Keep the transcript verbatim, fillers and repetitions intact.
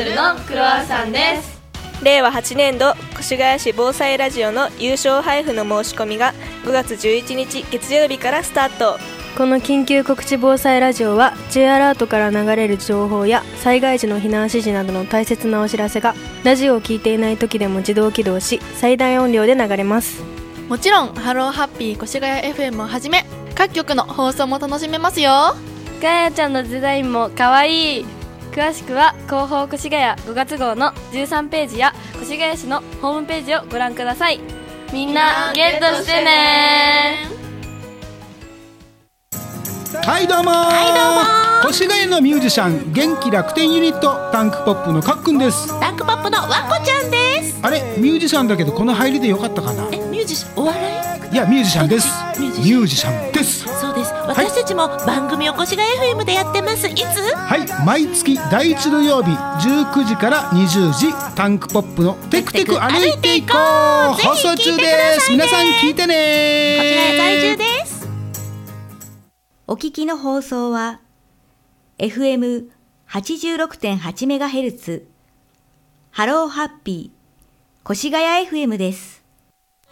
ドルのクロワッサンです。 れいわはちねんど越谷市防災ラジオの優勝配布の申し込みがごがつじゅういちにち月曜日からスタート。 この緊急告知防災ラジオは J アラートから流れる情報や災害時の避難指示などの大切なお知らせがラジオを聞いていない時でも自動起動し最大音量で流れます。 もちろんハローハッピー越谷 エフエム をはじめ各局の放送も楽しめますよ。 ガヤちゃんのデザインもかわいい。詳しくは広報越谷ごがつ号のじゅうさんページや越谷市のホームページをご覧ください。みんなゲットしてね。 はいどうもー、はいどうもー、越谷のミュージシャン元気楽天ユニットタンクポップのかっくんです。 タンクポップのわこちゃんです。 あれミュージシャンだけどこの入りでよかったかな。 えミュージシャンお笑い？ いやミュージシャンです。 ミュージシャンミュージシャンです。 そうです。私たちも番組を越谷 エフエム でやってます。いつ？ はい毎月だいいち土曜日じゅうくじからにじゅうじタンクポップのテクテク歩いていこう放送中です。皆さん聞いてね。 こちらへ在住です。 お聞きの放送は エフエムはちじゅうろくてんはちメガヘルツ ハローハッピー越谷 エフエム です。